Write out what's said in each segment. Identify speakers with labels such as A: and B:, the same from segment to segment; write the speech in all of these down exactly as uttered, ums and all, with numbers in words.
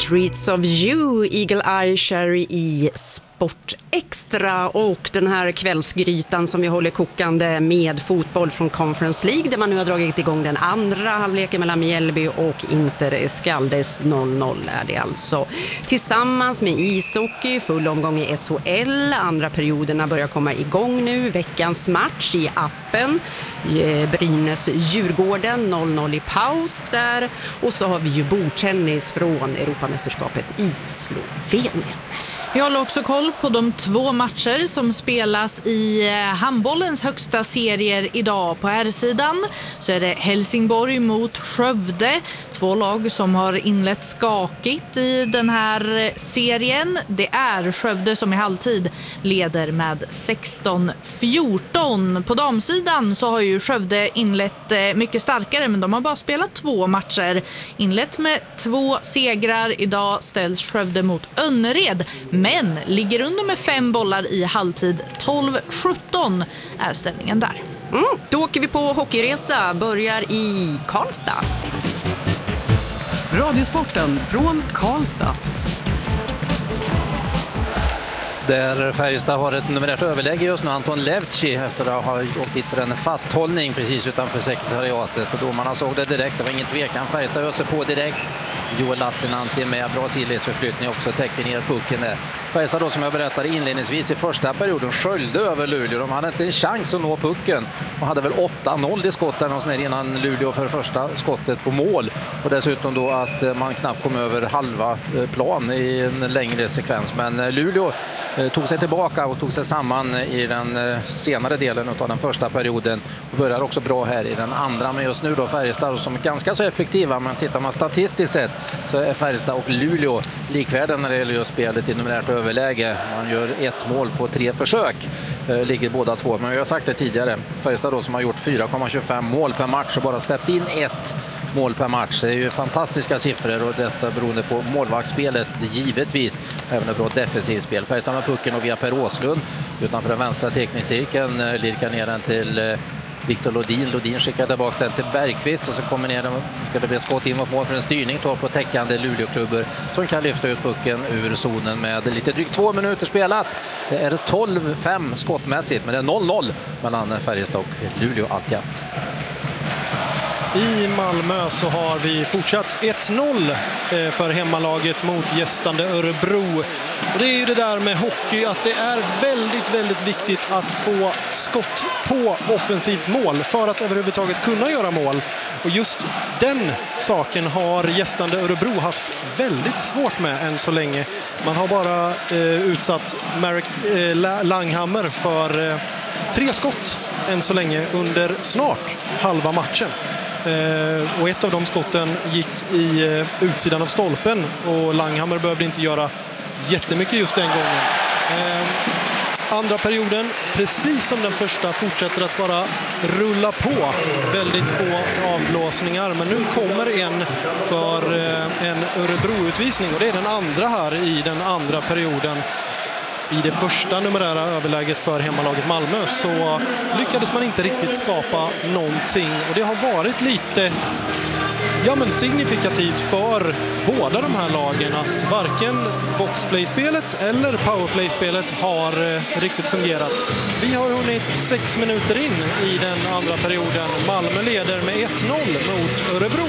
A: Streets of You, Eagle Eye Cherry i Sport Extra, och den här kvällsgrytan som vi håller kokande med fotboll från Conference League där man nu har dragit igång den andra halvleken mellan Mjällby och Inter Skaldes. Noll noll är det alltså. Tillsammans med ishockey, full omgång i S H L, andra perioderna börjar komma igång nu. Veckans match i appen, Brynäs-Djurgården, noll noll i paus där. Och så har vi ju bordtennis från Europamästerskapet i Slovenien.
B: Vi håller också koll på de två matcher som spelas i handbollens högsta serier idag. På här sidan så är det Helsingborg mot Skövde. Två lag som har inlett skakigt i den här serien. Det är Skövde som i halvtid leder med sexton fjorton. På damsidan så har ju Skövde inlett mycket starkare, men de har bara spelat två matcher. Inlett med två segrar. Idag ställs Skövde mot Önnered, men ligger under med fem bollar i halvtid. tolv sjutton är ställningen där.
A: Mm, då åker vi på hockeyresa, börjar i Karlstad.
C: Radiosporten från Karlstad.
D: Där Färjestad har ett numerärt överläge just nu. Anton Levci efter att ha åkt dit för en fasthållning precis utanför sekretariatet. Och domarna såg det direkt, det var ingen tvekan. Färjestad öser på direkt. Joel Lassinantti med bra sidledsförflyttning också, täcker ner pucken där. Färjestad då, som jag berättade inledningsvis i första perioden, sköljde över Luleå. De hade inte en chans att nå pucken och hade väl åtta noll i skottet innan Luleå för första skottet på mål. Och dessutom då att man knappt kom över halva plan i en längre sekvens. Men Luleå tog sig tillbaka och tog sig samman i den senare delen av den första perioden och börjar också bra här i den andra. Men just nu då Färjestad som är ganska så effektiva, men tittar man statistiskt sett så är Färjestad och Luleå likvärdiga när det gäller just spelet i numerärt överläge. Man gör ett mål på tre försök, ligger båda två. Men jag har sagt det tidigare, Färjestad då som har gjort fyra komma tjugofem mål per match och bara släppt in ett mål per match. Det är ju fantastiska siffror, och detta beroende på målvaktsspelet givetvis, även ett bra defensivt spel. Färjestad med pucken och via Per Åslund utanför den vänstra teckningscirkeln lirkar ner den till Viktor Lodin. Lodin skickar tillbaka den till Bergqvist och så kommer ner, ska det bli skott in mot mål för en styrning, tar på täckande Luleå-klubbar som kan lyfta ut pucken ur zonen med lite drygt två minuter spelat. Det är tolv fem skottmässigt, men det är noll noll mellan Färjestad och Luleå alltjämt.
E: I Malmö så har vi fortsatt ett noll för hemmalaget mot gästande Örebro. Och det är ju det där med hockey, att det är väldigt, väldigt viktigt att få skott på offensivt mål för att överhuvudtaget kunna göra mål. Och just den saken har gästande Örebro haft väldigt svårt med än så länge. Man har bara eh, utsatt Marek eh, Langhammer för eh, tre skott än så länge under snart halva matchen. Uh, och ett av de skotten gick i uh, utsidan av stolpen, och Langhammer behövde inte göra jättemycket just den gången. Uh, andra perioden, precis som den första, fortsätter att bara rulla på. Väldigt få avblåsningar, men nu kommer en för uh, en Örebro-utvisning, och det är den andra här i den andra perioden. I det första numerära överläget för hemmalaget Malmö så lyckades man inte riktigt skapa någonting. Och det har varit lite ja, men signifikativt för båda de här lagen att varken boxplay-spelet eller powerplay-spelet har eh, riktigt fungerat. Vi har hunnit sex minuter in i den andra perioden. Malmö leder med ett noll mot Örebro.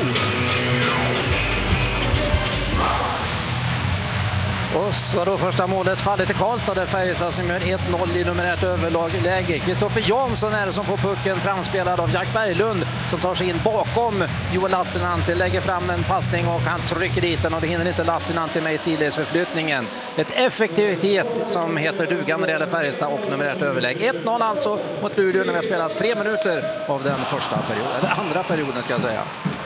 D: Och så då första målet faller till Karlstad, där Färjestad som gör ett noll i numerärt överläge. Kristoffer Jansson är det som får pucken, framspelad av Jack Berglund som tar sig in bakom Joel Lassinantti, lägger fram en passning och han trycker dit den, och det hinner inte Lassinantti med i sidledsförflyttningen. Ett effektivitet som heter duga när det gäller Färjestad och numerärt överläge. ett noll alltså mot Luleå när vi har spelat tre minuter av den första perioden, eller andra perioden ska jag säga.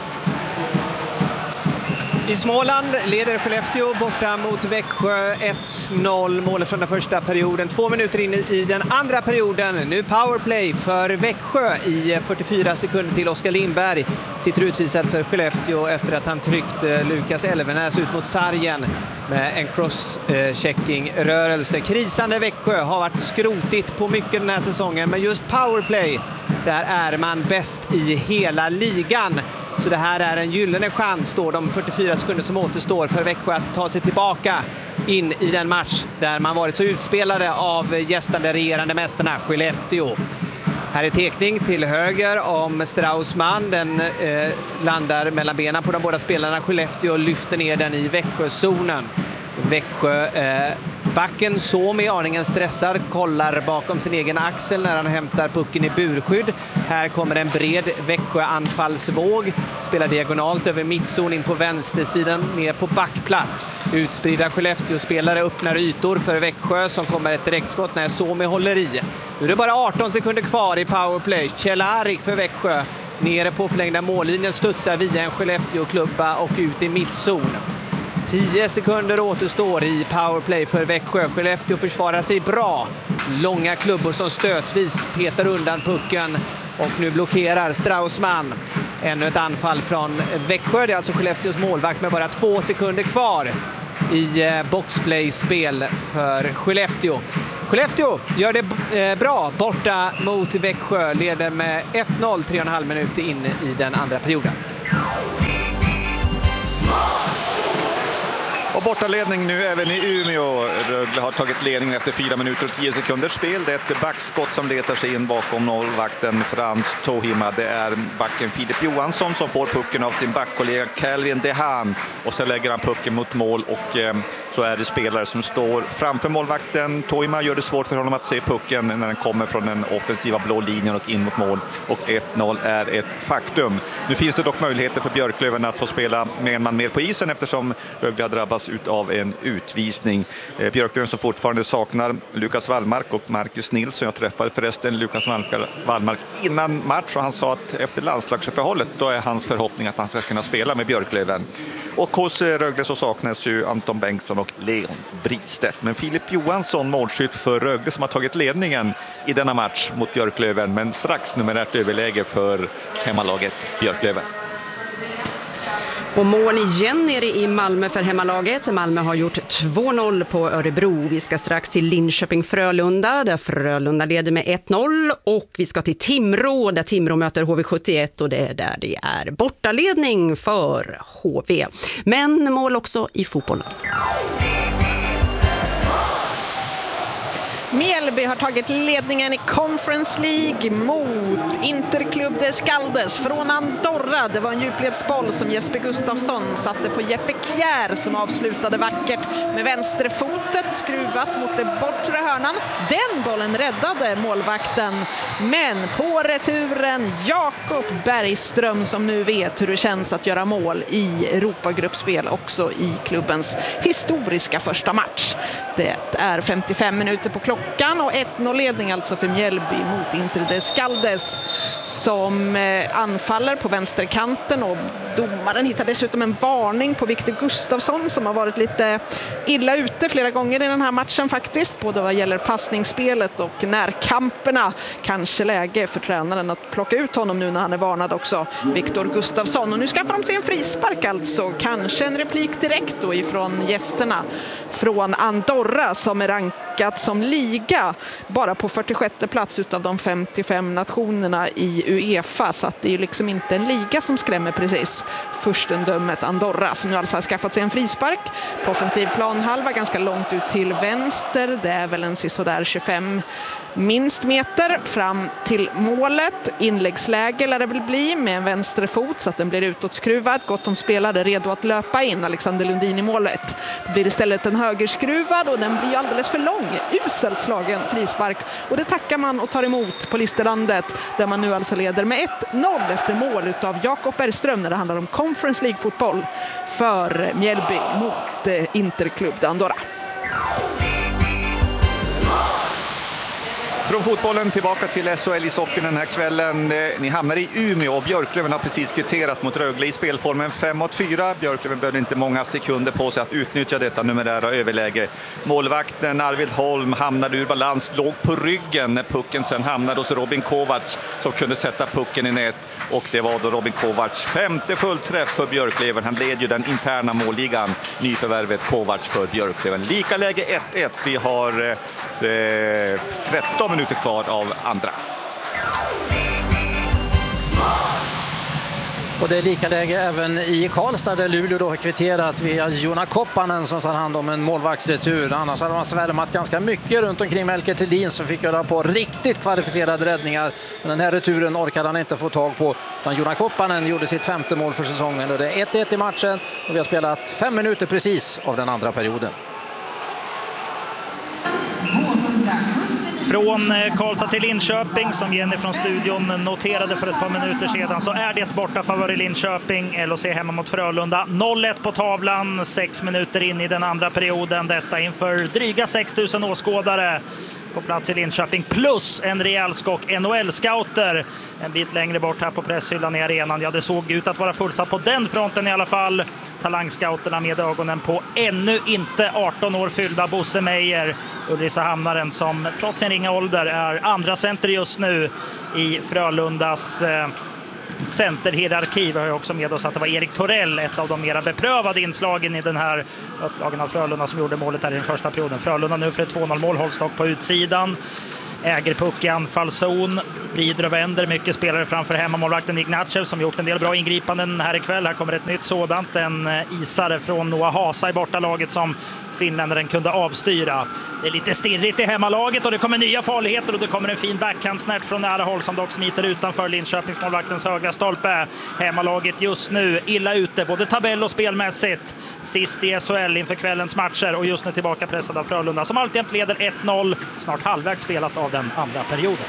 F: I Småland leder Skellefteå borta mot Växjö ett noll, målet från den första perioden. Två minuter in i den andra perioden. Nu powerplay för Växjö i fyrtiofyra sekunder till. Oskar Lindberg sitter utvisad för Skellefteå efter att han tryckt Lukas Elvenäs ut mot sargen med en cross-checking-rörelse. Krisande Växjö har varit skrotigt på mycket den här säsongen, men just powerplay, där är man bäst i hela ligan. Så det här är en gyllene chans då, de fyrtiofyra sekunder som återstår för Växjö att ta sig tillbaka in i den match där man varit så utspelade av gästande regerande mästarna Skellefteå. Här är tekning till höger om Straussman. Den eh, landar mellan benen på de båda spelarna. Skellefteå lyfter ner den i Växjözonen. Växjö eh, backen Suomi aningen stressad, kollar bakom sin egen axel när han hämtar pucken i burskydd. Här kommer en bred Växjö-anfallsvåg. Spelar diagonalt över mittzon in på vänstersidan ner på backplats. Utspridda Skellefteå-spelare öppnar ytor för Växjö som kommer ett direktskott när Suomi håller i. Nu är det bara arton sekunder kvar i powerplay. Kjellarik för Växjö. Nere på förlängda mållinjen studsar via en Skellefteå-klubba och ut i mittzon. tio sekunder återstår i powerplay för Växjö. Skellefteå försvarar sig bra. Långa klubbor som stötvis petar undan pucken. Och nu blockerar Straussman. Ännu ett anfall från Växjö. Det är alltså Skellefteås målvakt med bara två sekunder kvar i boxplay-spel för Skellefteå. Skellefteå gör det bra borta mot Växjö. Leder med ett noll, tre och en halv minut in i den andra perioden.
G: Och bortaledning nu även i Umeå. Rögle har tagit ledningen efter fyra minuter och tio sekunders spel. Det är ett backskott som letar sig in bakom målvakten Frans Tohima. Det är backen Filip Johansson som får pucken av sin backkollega Calvin Dehan. Och så lägger han pucken mot mål och eh, så är det spelare som står framför målvakten. Tohima gör det svårt för honom att se pucken när den kommer från den offensiva blå linjen och in mot mål. Och ett noll är ett faktum. Nu finns det dock möjligheter för Björklöven att få spela med en man mer på isen eftersom Rögle har drabbats utav en utvisning. Eh, Björklöven som fortfarande saknar Lukas Wallmark och Marcus Nilsson. Jag träffade förresten Lukas Wallmark innan match och han sa att efter landslagsuppehållet då är hans förhoppning att han ska kunna spela med Björklöven. Och hos Rögle så saknas ju Anton Bengtsson och Leon Bristedt. Men Filip Johansson, målskytt för Rögle som har tagit ledningen i denna match mot Björklöven. Men strax numerärt överläge för hemmalaget Björklöven.
A: Och mål igen nere i Malmö för hemmalaget. Malmö har gjort två noll på Örebro. Vi ska strax till Linköping-Frölunda där Frölunda leder med ett noll. Och vi ska till Timrå där Timrå möter H V sjuttioett och det är där det är bortaledning för H V. Men mål också i fotbollen.
H: Mjällby har tagit ledningen i Conference League mot Interclub de Skaldes från Andorra. Det var en djupledsboll som Jesper Gustafsson satte på Jeppe Kjär som avslutade vackert med vänsterfotet skruvat mot den bortre hörnan. Den bollen räddade målvakten, men på returen Jakob Bergström som nu vet hur det känns att göra mål i Europagruppspel också i klubbens historiska första match. Det är femtiofem minuter på klockan och ett noll-ledning alltså för Mjällby mot Inter de Skaldes som anfaller på vänsterkanten och domaren hittar dessutom en varning på Victor Gustafsson som har varit lite illa ute flera gånger i den här matchen faktiskt, både vad gäller passningsspelet och närkamperna. Kanske läge för tränaren att plocka ut honom nu när han är varnad också, Victor Gustafsson. Och nu skaffar de sig en frispark alltså, kanske en replik direkt då ifrån gästerna från Andorra som är rankat som liga bara på fyrtiosjätte plats utav de femtiofem nationerna i UEFA, så att det är ju liksom inte en liga som skrämmer precis. Furstendömet Andorra som nu alltså har skaffat sig en frispark på offensiv planhalva ganska långt ut till vänster. Det är väl en sådär tjugofem minst meter fram till målet. Inläggsläge lär det väl bli med en vänsterfot så att den blir utåtskruvad. Gott om spelare redo att löpa in. Alexander Lundin i målet. Det blir istället en högerskruvad och den blir alldeles för lång. Uselt slagen frispark. Och det tackar man och tar emot på Listerlandet där man nu alltså leder med ett noll efter mål utav Jakob Bergström när det handlar om Conference League-fotboll för Mjällby mot Interclub de Andorra.
G: Från fotbollen tillbaka till S H L i socken den här kvällen. Ni hamnar i Umeå och Björklöven har precis kvitterat mot Rögle i spelformen fem mot fyra. Björklöven behövde inte många sekunder på sig att utnyttja detta numerära överläge. Målvakten Arvid Holm hamnade ur balans, låg på ryggen när pucken sen hamnade hos Robin Kovacs som kunde sätta pucken i nät. Och det var då Robin Kovacs femte fullträff för Björklöven. Han led ju den interna målligan, nyförvärvet Kovacs för Björklöven. Lika läge ett ett. Vi har eh, tretton minuter kvar av andra.
D: Och det är lika läge även i Karlstad där Luleå då har kvitterat via Joona Koppanen som tar hand om en målvaktsretur. Annars hade man svärmat ganska mycket runt omkring Melker Thelin som fick göra på riktigt kvalificerade räddningar. Men den här returen orkade han inte få tag på. Utan Joona Koppanen gjorde sitt femte mål för säsongen. Och det är ett ett i matchen och vi har spelat fem minuter precis av den andra perioden.
I: Från Karlstad till Linköping, som Jenny från studion noterade för ett par minuter sedan, så är det borta favör i Linköping. L H C hemma mot Frölunda. noll ett på tavlan, sex minuter in i den andra perioden. Detta inför dryga sex tusen åskådare på plats i Linköping, plus en rejäl skock N H L-scouter en bit längre bort här på presshyllan i arenan. Ja, det såg ut att vara fullsatt på den fronten i alla fall. Talangscouterna med ögonen på ännu inte arton år fyllda Bosse Meijer, Ulricehamnaren, som trots sin ringa ålder är andra center just nu i Frölundas eh, centerhierarki. Vi har ju också med oss att det var Erik Torell, ett av de mera beprövade inslagen i den här upplagen av Frölunda, som gjorde målet här i den första perioden. Frölunda nu för ett två noll mål, Holstock på utsidan. Äger puck i anfallszon, vrider och vänder mycket spelare framför hemmamålvakten Ignatjev, som gjort en del bra ingripanden här ikväll. Här kommer ett nytt sådant, en isare från Noah Hasa i bortalaget som finländaren kunde avstyra. Det är lite stirrigt i hemmalaget och det kommer nya farligheter och det kommer en fin backhandsnärt från nära håll som dock smiter utanför Linköpingsmålvaktens högra stolpe. Hemmalaget just nu illa ute, både tabell och spelmässigt. Sist i S H L inför kvällens matcher och just nu tillbaka pressad av Frölunda som alltid leder ett noll, snart halvvägs spelat av den andra perioden.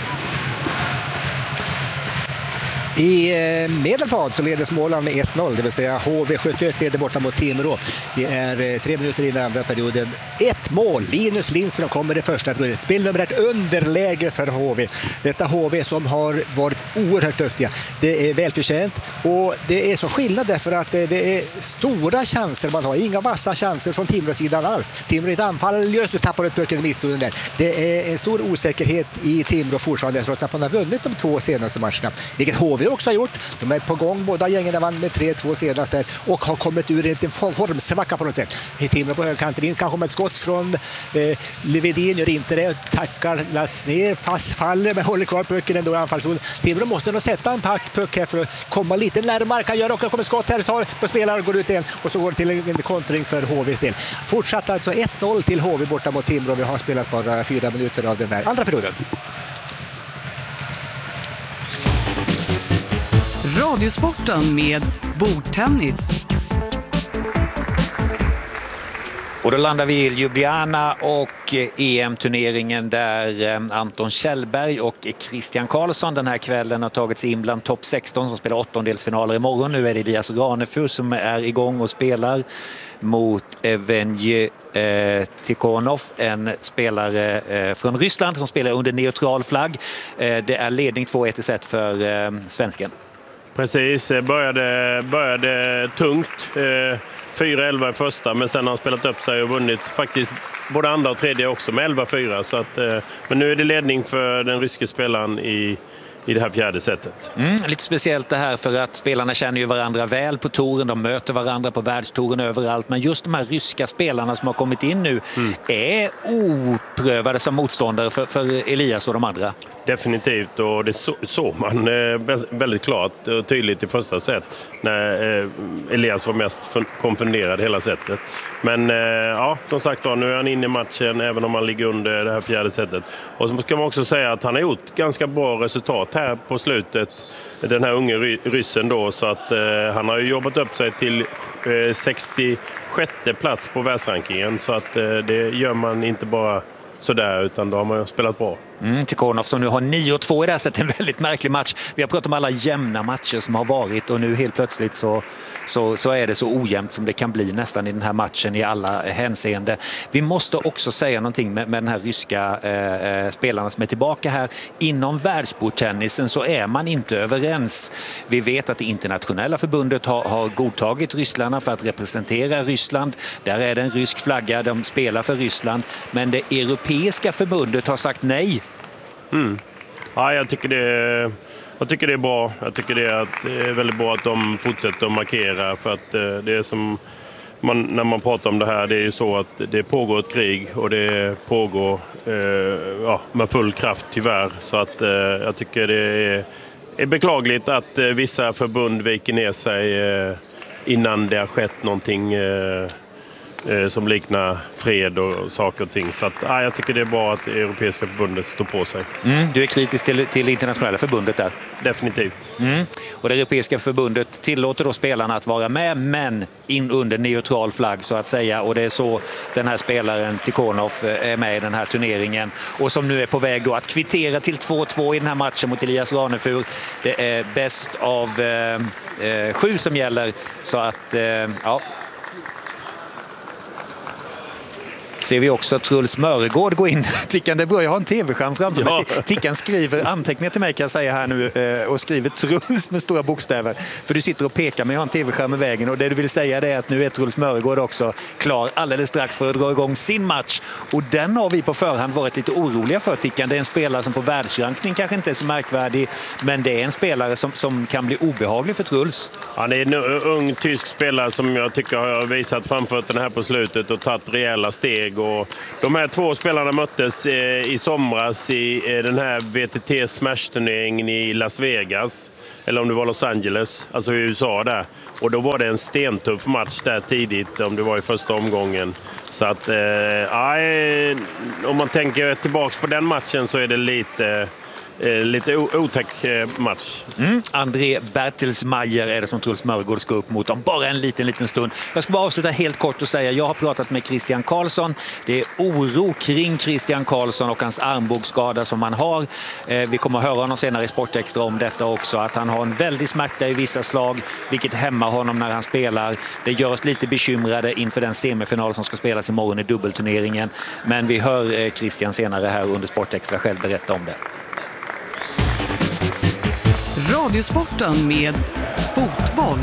J: I Medelpad så leder Småland med ett noll, det vill säga H V sjuttioett leder borta mot Timrå. Det är tre minuter in i den andra perioden. Ett mål, Linus Lindström kommer i första perioden. Spelnummer ett underläge för H V. Detta H V som har varit oerhört duktiga. Det är välförtjänt och det är så skillnad därför att det är stora chanser man har. Inga vassa chanser från Timrå-sidan alls. Timrå i ett anfall, just nu tappar ett pucken i mittzonen där. Det är en stor osäkerhet i Timrå fortfarande trots att man har vunnit de två senaste matcherna. Vilket H V också har gjort. De är på gång, båda gängen vann med tre två senast där och har kommit ur en formsvacka på något sätt. Timrå på högkanten in, kanske med ett skott från eh, Levedin, gör inte det, tackar Lass ner, fast faller men håller kvar pucken ändå i anfallszon. Timrå måste nog sätta en pack puck här för att komma lite närmare, kan göra och kommer skott här, tar på spelare och går ut igen och så går det till en kontring för H V:s del. Fortsatt alltså ett noll till H V borta mot Timrå. Vi har spelat bara fyra minuter av den där andra perioden.
C: Radiosporten med bordtennis.
K: Och då landar vi i Ljubljana och E M-turneringen där Anton Kjellberg och Christian Karlsson den här kvällen har tagit sig in bland topp sexton som spelar åttondelsfinaler imorgon. Nu är det Elias Ranefur som är igång och spelar mot Evgenij eh, Tikhonov, en spelare eh, från Ryssland som spelar under neutral flagg. Eh, det är ledning två ett i set för eh, svensken.
L: Precis, började, började tungt. Eh, fyra elva i första, men sen har han spelat upp sig och vunnit faktiskt både andra och tredje också med elva fyra. Så att, eh, men nu är det ledning för den ryske spelaren i, i det här fjärde setet.
K: Mm, lite speciellt det här för att spelarna känner ju varandra väl på touren. De möter varandra på världstouren överallt. Men just de här ryska spelarna som har kommit in nu mm. är oprövade som motståndare för, för Elias och de andra.
L: Definitivt, och det så, så man eh, väldigt klart och tydligt i första set när eh, Elias var mest konfunderad hela setet. Men eh, ja, som sagt då, nu är han inne i matchen även om han ligger under det här fjärde setet. Och så ska man också säga att han har gjort ganska bra resultat här på slutet, den här unge ry- ryssen då, så att eh, han har ju jobbat upp sig till eh, sextiosjätte plats på världsrankingen, så att eh, det gör man inte bara sådär, utan då har man spelat bra.
K: Mm, Tikhonov som nu har nio två i det här sättet, en väldigt märklig match. Vi har pratat om alla jämna matcher som har varit och nu helt plötsligt så, så, så är det så ojämnt som det kan bli nästan i den här matchen i alla hänseende. Vi måste också säga någonting med, med den här ryska eh, spelarna som är tillbaka här. Inom världsbordtennisen så är man inte överens. Vi vet att det internationella förbundet har, har godtagit rysslarna för att representera Ryssland. Där är det en rysk flagga, de spelar för Ryssland. Men det europeiska förbundet har sagt nej.
L: Mm. Ja, jag tycker det jag tycker det är bra. Jag tycker det är, att, det är väldigt bra att de fortsätter att markera, för att det är som man, när man pratar om det här, det är ju så att det pågår ett krig och det pågår eh, ja, med full kraft tyvärr, så att eh, jag tycker det är är beklagligt att eh, vissa förbund viker ner sig eh, innan det har skett någonting eh, eh, som liknar fred och saker och ting. Så att, ah, jag tycker det är bra att det Europeiska förbundet står på sig.
K: Mm, du är kritisk till, till internationella förbundet där?
L: Definitivt.
K: Mm. Och det Europeiska förbundet tillåter då spelarna att vara med, men in under neutral flagg så att säga. Och det är så den här spelaren Tikhonov är med i den här turneringen. Och som nu är på väg då att kvittera till två två i den här matchen mot Elias Ranefur. Det är bäst av eh, eh, sju som gäller. Så att, eh, ja... Ser vi också Truls Mörgård gå in. Tickan, det är bra, jag har en tv-skärm framför mig. Ja. Tickan skriver anteckningar till mig, kan jag säga här nu, och skriver Truls med stora bokstäver. För du sitter och pekar, men jag har en tv-skärm i vägen. Och det du vill säga är att nu är Truls Mörgård också klar alldeles strax för att dra igång sin match. Och den har vi på förhand varit lite oroliga för, Tickan. Det är en spelare som på världsrankning kanske inte är så märkvärdig, men det är en spelare som, som kan bli obehaglig för Truls.
L: Ja, det är en ung tysk spelare som jag tycker har visat framfötterna här på slutet och tagit rejäla steg. Och de här två spelarna möttes i somras i den här V T T Smash-turneringen i Las Vegas, eller om det var Los Angeles, alltså i U S A där. Och då var det en stentuff match där tidigt, om det var i första omgången. Så att, eh, om man tänker tillbaka på den matchen så är det lite... Lite otäck match.
K: Mm. André Bertelsmeier är det som Truls Mörgård ska upp mot om bara en liten, liten stund. Jag ska bara avsluta helt kort och säga, jag har pratat med Christian Karlsson. Det är oro kring Christian Karlsson och hans armbågsskada som han har. Vi kommer att höra honom senare i Sportextra om detta också, att han har en väldig smärta i vissa slag, vilket hämmar honom när han spelar. Det gör oss lite bekymrade inför den semifinal som ska spelas imorgon i dubbelturneringen. Men vi hör Christian senare här under Sportextra själv berätta om det.
C: Radiosporten med fotboll.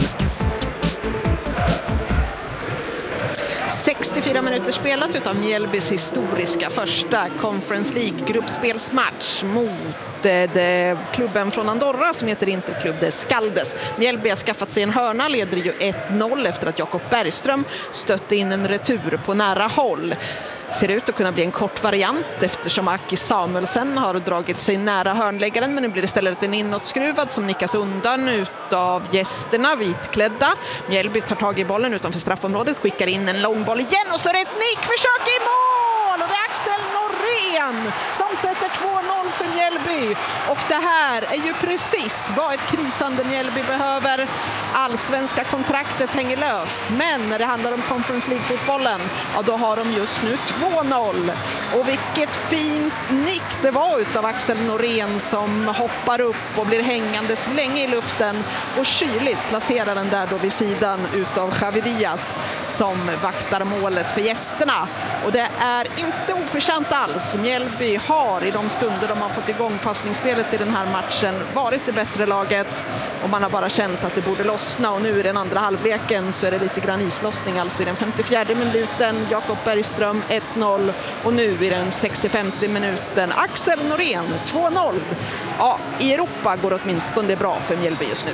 H: sextiofyra minuter spelat utav Mjällbys historiska första Conference League-gruppspelsmatch mot det, det, klubben från Andorra som heter Interklubb de Skaldes. Mjällby har skaffat sig en hörna, leder ju ett noll efter att Jakob Bergström stötte in en retur på nära håll. Ser ut att kunna bli en kort variant eftersom Aki Samuelsen har dragit sig nära hörnläggaren, men nu blir det istället en inåtskruvad som nickas undan utav gästerna, vitklädda. Mjällby tar tag i bollen utanför straffområdet, skickar in en lång boll igen och så är det ett nickförsök i mål! Och det är Axel Norén som sätter två noll för Mjällby. Och det här är ju precis vad ett krisande Mjällby behöver. Allsvenska kontraktet hänger löst, men när det handlar om Conference League-fotbollen, ja, då har de just nu två noll. Och vilket fint nick det var utav Axel Norén som hoppar upp och blir hängandes länge i luften och kyligt placerar den där då vid sidan utav Javi Diaz som vaktar målet för gästerna. Och det är inte oförtjänt alls. Mjällby har i de stunder de har fått igång passningsspelet i den här matchen varit det bättre laget, och man har bara känt att det borde lossna, och nu i den andra halvleken så är det lite grann islossning, alltså i den femtiofjärde minuten Jakob Bergström ett noll och nu i den sextiofemte minuten Axel Norén två noll. Ja, i Europa går det åtminstone bra för Mjällby just nu.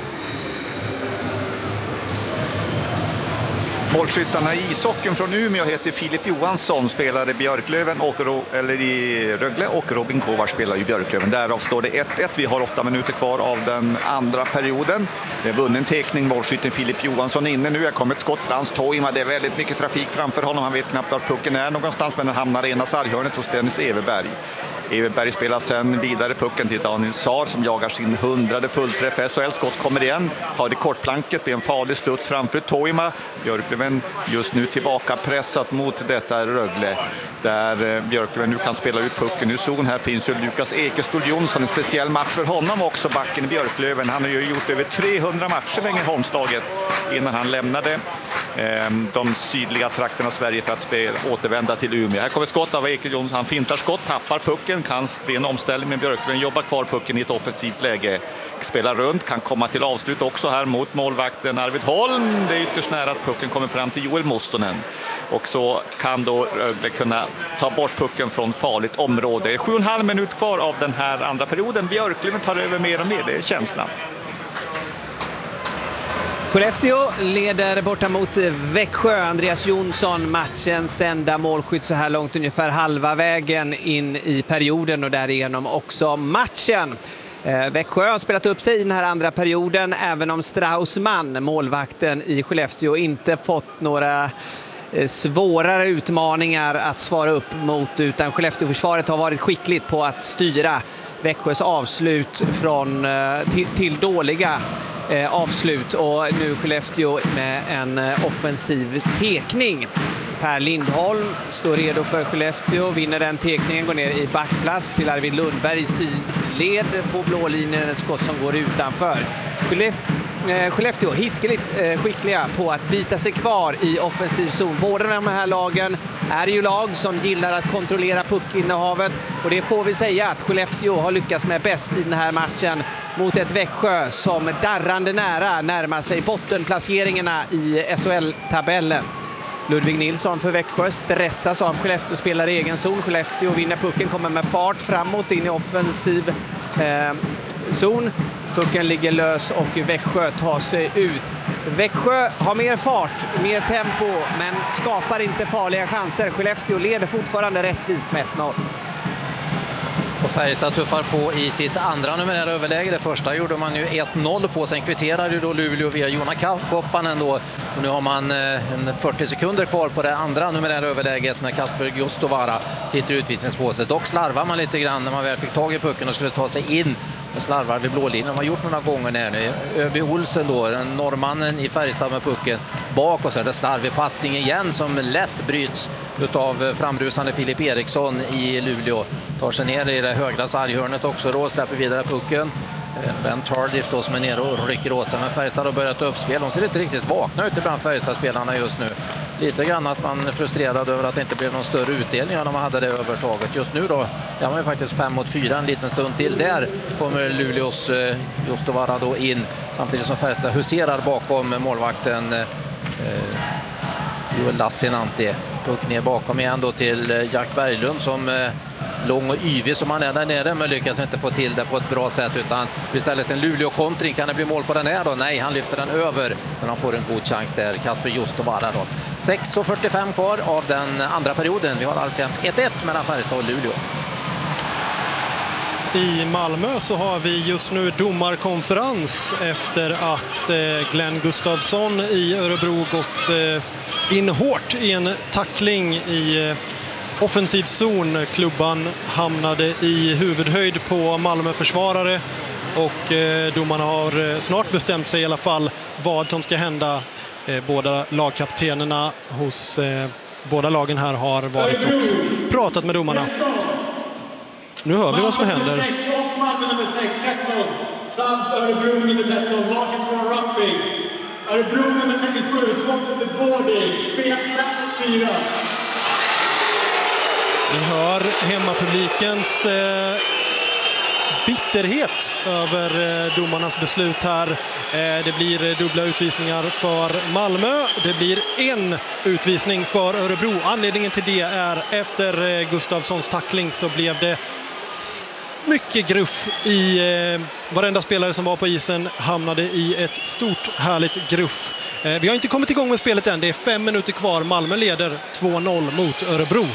G: Målskyttarna i ishockeyn från Umeå heter Filip Johansson, spelar i Björklöven och, eller i Rögle, och Robin Kovar spelar i Björklöven. Därav står det ett ett. Vi har åtta minuter kvar av den andra perioden. Det är vunnen tekning. Målskytten Filip Johansson inne nu. Det kommer ett skott. Frans Toima. Det är väldigt mycket trafik framför honom. Han vet knappt var pucken är någonstans, men den hamnar i ena sarghörnet hos Dennis Everberg. Everberg spelar sen vidare pucken till Daniel Saar som jagar sin hundrade fullträff. S H L-skott kommer igen, tar det kortplanket, blir en farlig studs framför Toima. Björklöven just nu tillbaka pressat mot detta Rögle, där Björklöven nu kan spela ut pucken ur zon. Här finns ju Lukas Ekestol Jonsson, en speciell match för honom också, backen i Björklöven. Han har ju gjort över trehundra matcher med Ängelholmslaget innan han lämnade de sydliga trakterna av Sverige för att spela, återvända till Umeå. Här kommer skott av Ekestol Jonsson, han fintar skott, tappar pucken, kan bli en omställning, med Björklöven jobbar kvar pucken i ett offensivt läge. Spelar runt, kan komma till avslut också här mot målvakten Arvid Holm. Det är ytterst nära att pucken kommer fram till Joel Mustonen. Och så kan då Rögle kunna ta bort pucken från farligt område. Det är sju och en halv minut kvar av den här andra perioden. Björklöven tar över mer och mer, det är känslan.
F: Skellefteå leder borta mot Växjö. Andreas Jonsson, matchens enda målskytt så här långt, ungefär halva vägen in i perioden och därigenom också matchen. Eh, Växjö har spelat upp sig i den här andra perioden, även om Straussman, målvakten i Skellefteå, inte fått några eh, svårare utmaningar att svara upp mot, utan Skellefteå-försvaret har varit skickligt på att styra Växjös avslut från, eh, till, till dåliga eh, avslut, och nu Skellefteå med en eh, offensiv tekning. Per Lindholm står redo för Skellefteå, vinner den tekningen, går ner i backplats till Arvid Lundberg i sidled på blålinjen, ett skott som går utanför. Skellefteå hiskeligt skickliga på att bita sig kvar i offensiv zon. Båda de här lagen är ju lag som gillar att kontrollera puckinnehavet, och det får vi säga att Skellefteå har lyckats med bäst i den här matchen mot ett Växjö som darrande nära närmar sig bottenplaceringarna i S H L-tabellen. Ludvig Nilsson för Växjö stressas av Skellefteå, spelar i egen zon. Skellefteå vinner pucken, kommer med fart framåt in i offensiv eh, zon. Pucken ligger lös och Växjö tar sig ut. Växjö har mer fart, mer tempo, men skapar inte farliga chanser. Skellefteå leder fortfarande rättvist med ett noll.
D: Och Färjestad tuffar på i sitt andra numerära överläge. Det första gjorde man ju ett noll på, sen kvitterade ju då Luleå via Joona Koppanen då. Och nu har man en fyrtio sekunder kvar på det andra numerära överläget när Kasper Gustovara sitter i utvisningspåset. Dock slarvar man lite grann när man väl fick tag i pucken och skulle ta sig in. Och slarvar vid blålinjen. De har gjort några gånger när Öby Olsen då, norrmannen i Färjestad med pucken bak, och så är det slarvig passning igen som lätt bryts utav framrusande Filip Eriksson i Luleå. Tar sig ner i det högra sarghörnet också då, släpper vidare pucken. Ben Tardif då som är nere och rycker åt sig, men Färjestad har börjat uppspel. De ser inte riktigt vakna ut bland Färjestad-spelarna just nu. Lite grann att man är frustrerad över att det inte blev någon större utdelning när man hade det övertaget. Just nu då, ja, man är faktiskt fem mot fyra en liten stund till. Där kommer Luleås eh, Gustovara då in, samtidigt som Färjestad huserar bakom målvakten eh, Joel Lassinantti. Puck ner bakom igen då till Jack Berglund som eh, lång och yvig som han är där nere, men lyckas inte få till det på ett bra sätt, utan istället en Luleå-kontring. Kan det bli mål på den här då? Nej, han lyfter den över, men han får en god chans där, Kasper Gustovara då. sex fyrtiofem kvar av den andra perioden. Vi har alltså ett ett mellan Färjestad och Luleå.
E: I Malmö så har vi just nu domarkonferens efter att Glenn Gustafsson i Örebro gått in hårt i en tackling i offensiv zon. Klubban hamnade i huvudhöjd på Malmö-försvarare, och domarna har snart bestämt sig i alla fall vad som ska hända. Båda lagkaptenerna hos båda lagen här har varit och pratat med domarna. Nu hör vi vad som händer.
M: Nummer sex, tretton, samt Örebro nummer tretton, varsitt från Rapping. Örebro nummer trettiosju, två boarding, spel fyra.
E: Vi hör hemmapublikens eh, bitterhet över eh, domarnas beslut här. Eh, det blir dubbla utvisningar för Malmö. Det blir en utvisning för Örebro. Anledningen till det är efter eh, Gustafssons tackling så blev det mycket gruff i eh, varenda spelare som var på isen hamnade i ett stort härligt gruff. Eh, vi har inte kommit igång med spelet än. Det är fem minuter kvar. Malmö leder två noll mot Örebro.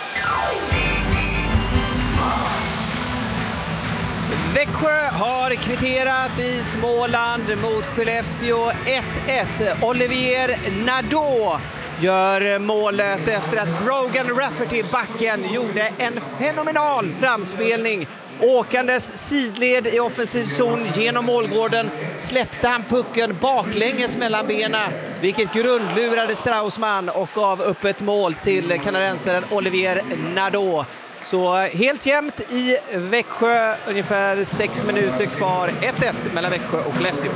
F: Växjö har kvitterat i Småland mot Skellefteå ett ett. Olivier Nadeau gör målet efter att Brogan Rafferty, backen, gjorde en fenomenal framspelning. Åkandes sidled i offensiv zon genom målgården släppte han pucken baklänges mellan benen, vilket grundlurade Straussman och gav upp ett mål till kanadensaren Olivier Nadeau. Så helt jämnt i Växjö, ungefär sex minuter kvar, ett ett mellan Växjö och Skellefteå.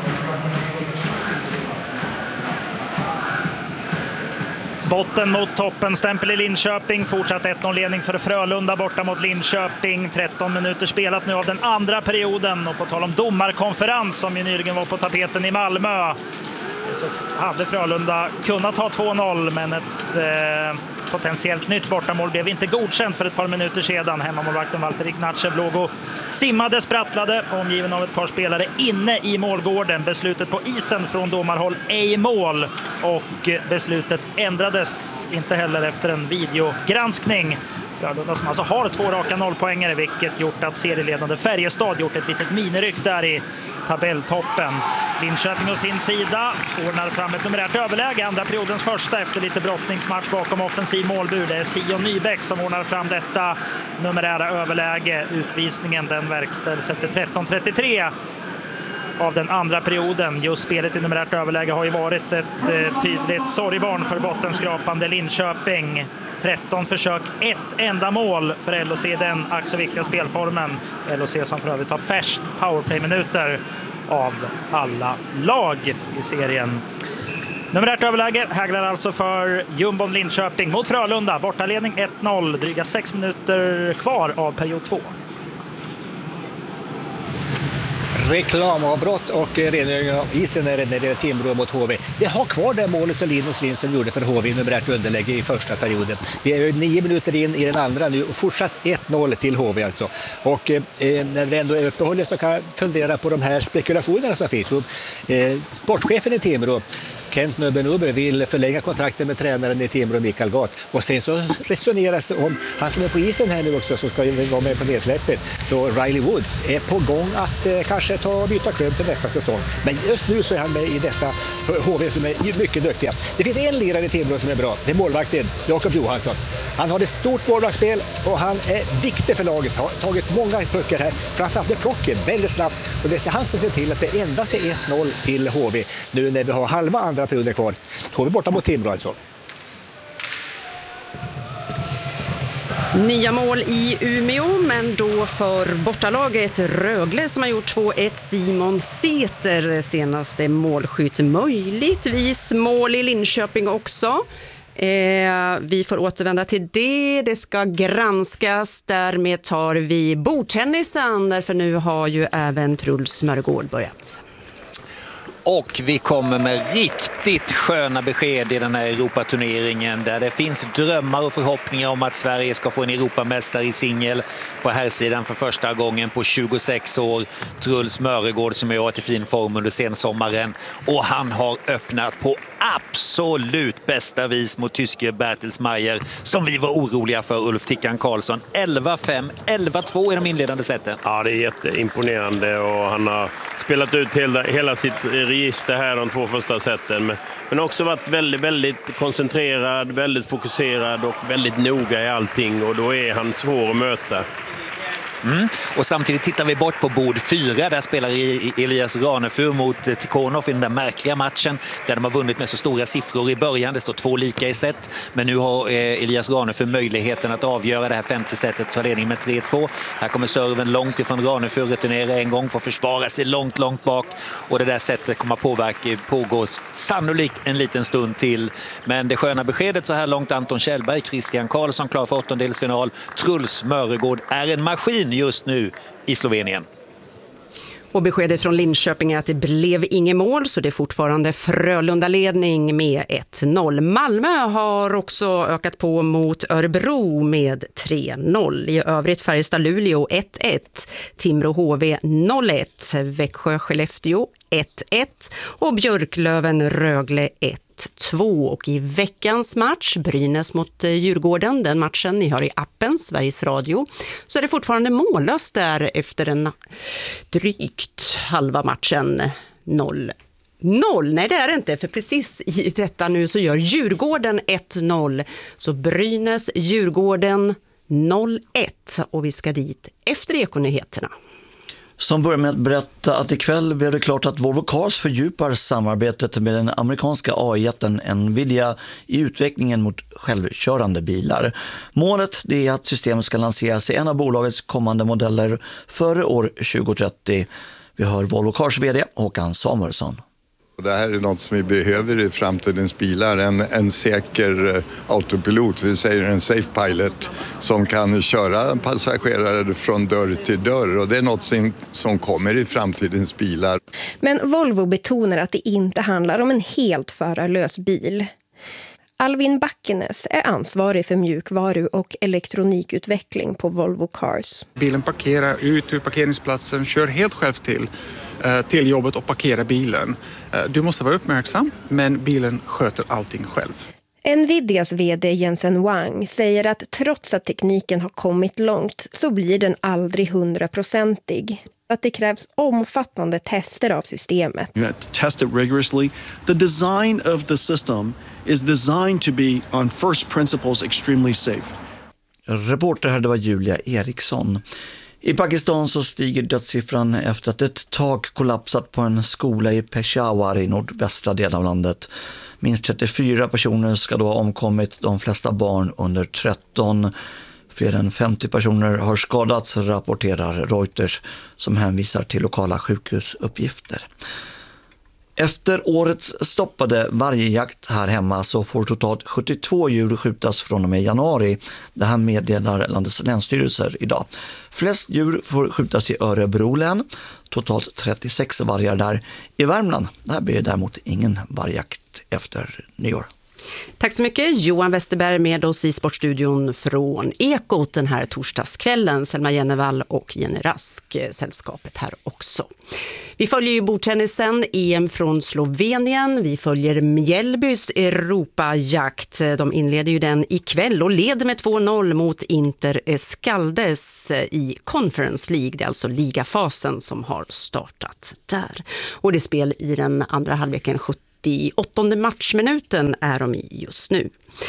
I: Botten mot toppen, stämpel i Linköping, fortsatt ett noll-ledning för Frölunda borta mot Linköping. tretton minuter spelat nu av den andra perioden, och på tal om domarkonferens som ju nyligen var på tapeten i Malmö, så hade Frölunda kunnat ta två noll, men ett eh, potentiellt nytt bortamål blev inte godkänt för ett par minuter sedan. Hemmamålvakten Walter Ignatjev låg och simmade, sprattlade, omgiven av ett par spelare inne i målgården. Beslutet på isen från domarhåll ej mål, och beslutet ändrades inte heller efter en videogranskning. Frölunda som alltså har två raka nollpoängare, vilket gjort att serieledande Färjestad gjort ett litet miniryck där i tabelltoppen. Linköping å sin sida ordnar fram ett numerärt överläge, andra periodens första efter lite brottningsmatch bakom offensiv målbud. Det är Sion Nybäck som ordnar fram detta numerära överläge. Utvisningen den verkställs efter tretton trettiotre av den andra perioden. Just spelet i numerärt överläge har ju varit ett eh, tydligt sorgbarn för bottenskrapande Linköping. tretton försök, ett enda mål för L O C i den ack så viktiga spelformen. L O C som för övrigt har färst powerplay-minuter av alla lag i serien. Numerärt överläge hägrar alltså för Jumbon Linköping mot Frölunda. Bortaledning ett noll, dryga sex minuter kvar av period två.
J: Reklamavbrott och rengöring av isen när det är Timrå mot H V. Det har kvar det målet som Linus Lindström gjorde för H V i numerärt underläge i första perioden. Vi är ju nio minuter in i den andra nu och fortsatt ett noll till H V alltså. Och eh, när vi ändå är uppehållet så kan jag fundera på de här spekulationerna som finns. Och, eh, sportchefen i Timrå, Kent Nöbenuber, vill förlänga kontrakten med tränaren i Timrå, Mikael Gat. Och sen så resoneras det om han som är på isen här nu också, som ska vara med på nedsläppet, då Riley Woods är på gång att eh, kanske ta och byta klubb till nästa säsong. Men just nu så är han med i detta H V som är mycket duktiga. Det finns en lirare i Timrå som är bra. Det är målvakten Jakob Johansson. Han har ett stort målvaktsspel och han är viktig för laget. Har tagit många puckar här. Framförallt med plocken väldigt snabbt. Och det är han som ser till att det endast är ett noll till H V nu när vi har halva andra perioden kvar. H V borta mot Timrå alltså.
A: Nya mål i Umeå, men då för bortalaget Rögle som har gjort två ett. Simon Säter, senaste målskytt, möjligtvis mål i Linköping också. Eh, vi får återvända till det. Det ska granskas. Därmed tar vi bordtennisen, därför nu har ju även Truls Mörgård börjat.
K: Och vi kommer med riktigt sköna besked i den här Europaturneringen där det finns drömmar och förhoppningar om att Sverige ska få en Europamästare i singel på här sidan för första gången på tjugosex år. Truls Mörgård som har varit i fin form under sensommaren, och han har öppnat på absolut bästa vis mot tyske Bertelsmeier som vi var oroliga för, Ulf Tickan Karlsson. elva fem, elva två i de inledande sätten.
L: Ja, det är jätteimponerande och han har spelat ut hela, hela sitt register här de två första sätten. Men, men också varit väldigt, väldigt koncentrerad, väldigt fokuserad och väldigt noga i allting, och då är han svår att möta.
K: Mm. Och samtidigt tittar vi bort på bord fyra. Där spelar Elias Ranefur mot Tikhonov i den där märkliga matchen där de har vunnit med så stora siffror i början. Det står två lika i set, men nu har Elias Ranefur möjligheten att avgöra det här femte setet och ta ledning med tre två. Här kommer serven långt ifrån Ranefur, returnerar en gång för att försvara sig långt, långt bak, och det där sättet kommer att påverka pågå sannolikt en liten stund till. Men det sköna beskedet så här långt: Anton Kjellberg, Christian Karlsson klar för åttondelsfinal. Truls Mörgård är en maskin just nu i Slovenien.
A: Och beskedet från Linköping är att det blev inget mål, så det är fortfarande Frölunda-ledning med ett noll. Malmö har också ökat på mot Örebro med tre noll. I övrigt Färjestad-Luleå ett ett, Timrå-H V noll ett, Växjö-Skellefteå ett ett och Björklöven-Rögle ett två. Och i veckans match, Brynäs mot Djurgården, den matchen ni hör i appen Sveriges Radio, så är det fortfarande mållöst där efter en drygt halva matchen. noll noll. Nej, det är det inte, för precis i detta nu så gör Djurgården ett noll. Så Brynäs, Djurgården noll ett, och vi ska dit efter Ekonyheterna.
N: Som börjar med att berätta att ikväll blev det klart att Volvo Cars fördjupar samarbetet med den amerikanska A I-jätten Nvidia i utvecklingen mot självkörande bilar. Målet det är att systemet ska lanseras i en av bolagets kommande modeller före år tjugo trettio. Vi hör Volvo Cars vd Håkan Samuelsson.
O: Det här är något som vi behöver i framtidens bilar, en, en säker autopilot, vi säger en safe pilot, som kan köra passagerare från dörr till dörr, och det är något som, som kommer i framtidens bilar.
P: Men Volvo betonar att det inte handlar om en helt förarlös bil. Alvin Backenes är ansvarig för mjukvaru- och elektronikutveckling på Volvo Cars.
Q: Bilen parkerar ut ur parkeringsplatsen, kör helt själv till, till jobbet och parkerar bilen. Du måste vara uppmärksam, men bilen sköter allting själv.
P: Nvidias vd Jensen Huang säger att trots att tekniken har kommit långt så blir den aldrig hundraprocentig. Att det krävs omfattande tester av systemet.
R: You have to test it rigorously. The design of the system is designed to be on first principles extremely safe.
N: Reporter här, det var Julia Eriksson. I Pakistan så stiger dödssiffran efter att ett tak kollapsat på en skola i Peshawar i nordvästra delen av landet. Minst trettiofyra personer ska då ha omkommit, de flesta barn under tretton. Fler än femtio personer har skadats, rapporterar Reuters, som hänvisar till lokala sjukhusuppgifter. Efter årets stoppade vargjakt här hemma så får totalt sjuttiotvå djur skjutas från och med januari. Det här meddelar landets länsstyrelser idag. Flest djur får skjutas i Örebro län, totalt trettiosex vargar där. I Värmland, där blir det däremot ingen vargjakt efter nyår.
A: Tack så mycket Johan Westerberg med oss i Sportstudion från Ekot den här torsdagskvällen. Selma Jennevall och Jenny Rask, sällskapet här också. Vi följer ju bordtennisen, E M från Slovenien. Vi följer Mjällbys Europajakt. De inleder ju den ikväll och leder med två noll mot Inter Skaldes i Conference League. Det är alltså ligafasen som har startat där. Och det är spel i den andra halvleken sjutton. I åttonde matchminuten är de i just nu.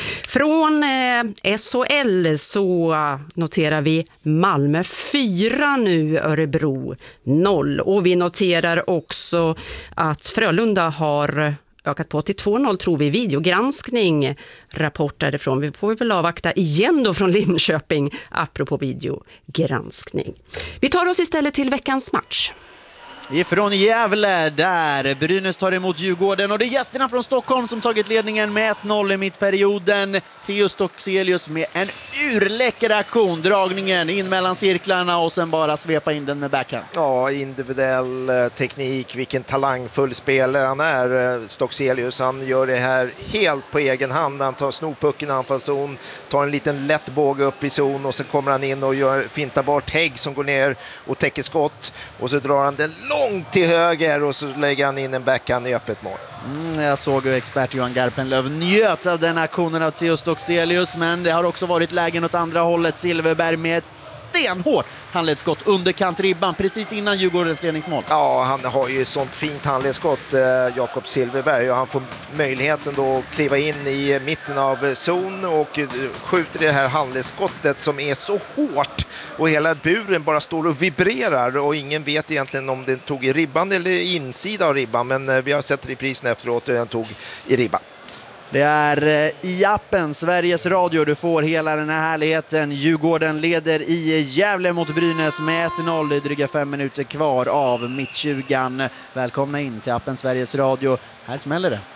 A: Från eh, S H L så noterar vi Malmö fyra nu, Örebro noll. Och vi noterar också att Frölunda har ökat på till två noll, tror vi, videogranskning. Rapport därifrån. Vi får väl avvakta igen då från Linköping apropå videogranskning. Vi tar oss istället till veckans match.
S: Ifrån Gävle där Brynäs tar emot Djurgården och det är gästerna från Stockholm som tagit ledningen med ett noll i mittperioden. Theo Stockselius med en urläcker aktion, dragningen in mellan cirklarna och sen bara svepa in den med backhand.
T: Ja, individuell teknik, vilken talangfull spelare han är, Stockselius. Han gör det här helt på egen hand. Han tar snopucken i anfallszon, tar en liten lätt båge upp i zon och så kommer han in och gör fintar bort Hägg som går ner och täcker skott och så drar han den långt till höger och så lägger han in en backhand i öppet mål.
S: Mm, jag såg ju expert Johan Garpenlöv njöt av den aktionen av Theo Stockselius, men det har också varit lägen åt andra hållet. Silverberg med ett stenhårt handledsskott under kantribban precis innan Djurgårdens ledningsmål.
T: Ja, han har ju sånt fint handledsskott, eh, Jakob Silverberg, och han får möjligheten då att kliva in i mitten av zon och skjuter det här handledsskottet som är så hårt och hela buren bara står och vibrerar och ingen vet egentligen om den tog i ribban eller insida av ribban, men eh, vi har sett reprisen efteråt och den tog i ribban.
S: Det är i appen Sveriges Radio du får hela den här härligheten. Djurgården leder i Gävle mot Brynäs med ett noll. Det är dryga fem minuter kvar av mittjugan. Välkomna in till appen Sveriges Radio. Här smäller det.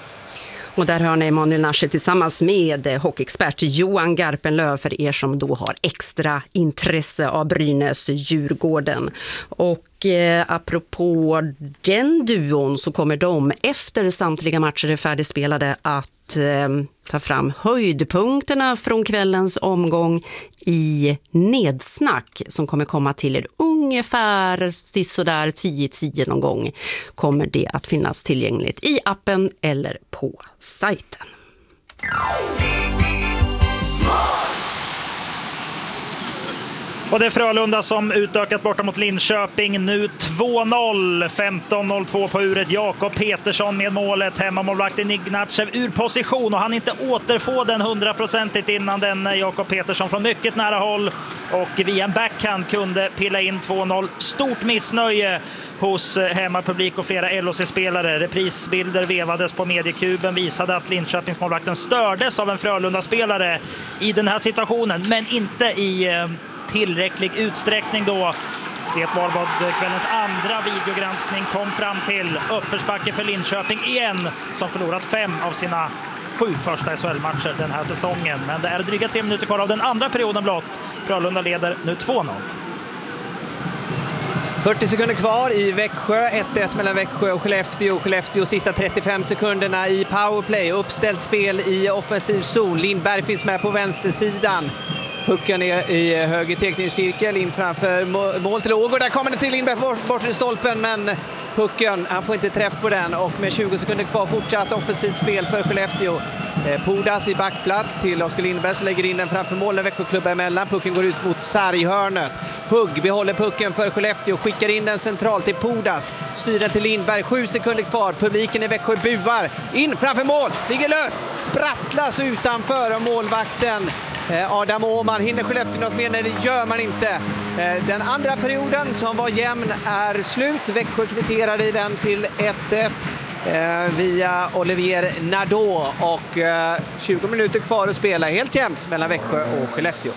A: Och där hör ni Emanuel Nasche tillsammans med hockeyexpert Johan Garpenlöv för er som då har extra intresse av Brynäs Djurgården. Och eh, apropå den duon så kommer de efter samtliga matcher är färdigspelade att eh, ta fram höjdpunkterna från kvällens omgång i Nedsnack som kommer komma till er ungefär sisådär tio tio någon gång. Kommer det att finnas tillgängligt i appen eller på sajten.
I: Och det är Frölunda som utökat borta mot Linköping. Nu två noll, femton noll två på uret. Jakob Petersson med målet. Hemmamålvakten Ignatjev ur position och han inte återfå den hundraprocentigt innan den Jakob Petersson från mycket nära håll. Och via en backhand kunde pilla in två noll. Stort missnöje hos hemmapublik och flera L H C-spelare. Reprisbilder vevades på mediekuben visade att Linköpingsmålvakten stördes av en Frölunda-spelare i den här situationen, men inte i tillräcklig utsträckning då. Det var vad kvällens andra videogranskning kom fram till. Uppförsbacke för Linköping igen, som förlorat fem av sina sju första S H L-matcher den här säsongen. Men det är dryga tre minuter kvar av den andra perioden blott. Frölunda leder nu två noll.
F: fyrtio sekunder kvar i Växjö, ett ett mellan Växjö och Skellefteå. Skellefteå sista trettiofem sekunderna i powerplay. Uppställt spel i offensiv zon. Lindberg finns med på vänstersidan. Pucken är i höger teckningscirkel in framför mål till Ågård. Där kommer den till Lindberg bort, bort i stolpen, men pucken, han får inte träff på den och med tjugo sekunder kvar fortsatt offensivt spel för Skellefteå. Pudas i backplats till Oskar Lindberg som lägger in den framför målen. Växjöklubbar emellan. Pucken går ut mot sarghörnet. Hugg behåller pucken för Skellefteå. Skickar in den centralt till Pudas. Styr den till Lindberg. Sju sekunder kvar. Publiken i Växjö buar. In framför mål. Ligger lös. Sprattlas utanför målvakten. Adam Åhman hinner Skellefteå något mer? Nej, det gör man inte. Den andra perioden som var jämn är slut. Växjö kvitterade i den till ett ett. Eh, via Olivier Nadeau och eh, tjugo minuter kvar att spela helt jämnt mellan Växjö och Skellefteå.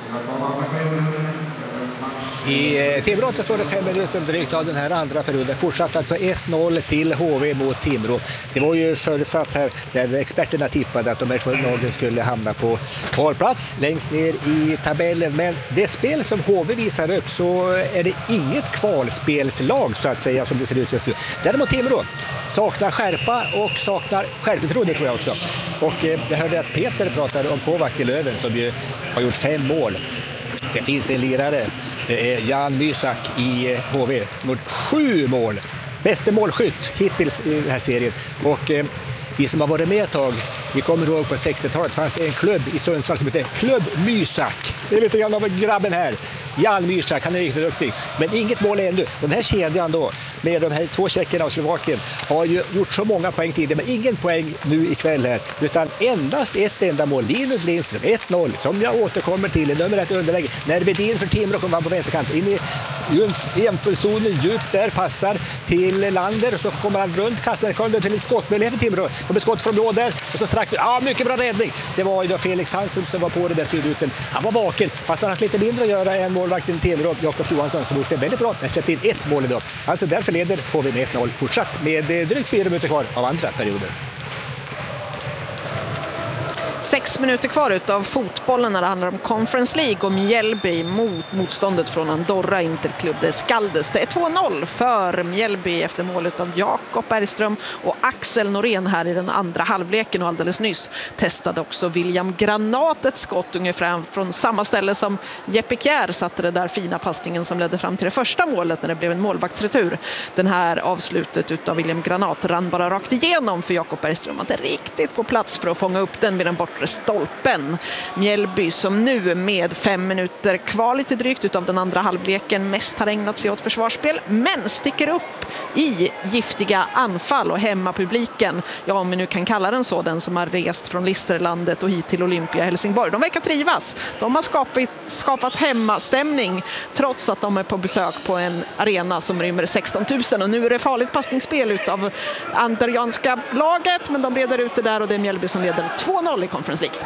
J: I Timrå står det fem minuter drygt av den här andra perioden. Fortsatt alltså ett noll till H V mot Timrå. Det var ju förutsatt här när experterna tippade att de här två lagen skulle hamna på kvalplats längst ner i tabellen. Men det spel som H V visar upp så är det inget kvalspelslag så att säga som det ser ut just nu. Däremot Timrå saknar skärpa och saknar självförtroende tror jag också. Och eh, jag hörde att Peter pratade om Kovacs i Löven som ju har gjort fem mål. Det finns en lirare, det är Jan Mysak i H V som har gjort sju mål. Bästa målskytt hittills i den här serien. Och eh, vi som har varit med ett tag, vi kommer ihåg på sextiotalet fanns det en klubb i Sundsvall som heter Klubb Mysak. Det är lite grann av grabben här. Jan Mysak, han är riktigt duktig. Men inget mål ännu. Den här kedjan då, med de här två tjeckerna och Slovakien, har ju gjort så många poäng tidigare, men ingen poäng nu ikväll här. Utan endast ett enda mål. Linus Lindström, ett noll, som jag återkommer till i nummer ett underläge. När Vedin för Timrå kommer på vänsterkant. In i jämförzonen, djupt där, passar till Lander. Och så kommer han runt, kastar kommer till ett skottmöjlighet för Timrå. Kommer skott från blå där. Och så strax, ja mycket bra räddning. Det var ju då Felix Handström som var på det där styrruten. Han var vaken, fast han har lite mindre att göra än målvakten Timrå, Jakob Johansson, som gjort det väldigt bra. Men släppte in ett mål idag. Alltså därför leder H V med ett noll fortsatt med drygt fyra minuter kvar av andra perioden.
H: Sex minuter kvar utav fotbollen när det handlar om Conference League och Mjällby mot motståndet från Andorra Interklubb de Skaldes. Det är två noll för Mjällby efter målet av Jakob Bergström och Axel Norén här i den andra halvleken, och alldeles nyss testade också William Granat ett skott ungefär från samma ställe som Jeppe Kjär satte det där fina passningen som ledde fram till det första målet när det blev en målvaktsretur. Den här avslutet utav William Granat rann bara rakt igenom för Jakob Bergström, inte riktigt på plats för att fånga upp den med den bort stolpen. Mjällby som nu med fem minuter kvar lite drygt utav den andra halvleken mest har ägnat sig åt försvarsspel, men sticker upp i giftiga anfall och hemmapubliken, ja om vi nu kan kalla den så, den som har rest från Listerlandet och hit till Olympia Helsingborg. De verkar trivas. De har skapat, skapat hemmastämning trots att de är på besök på en arena som rymmer sexton tusen, och nu är det farligt passningsspel utav andorianska laget, men de leder ut det där och det är Mjällby som leder två noll i Conference League.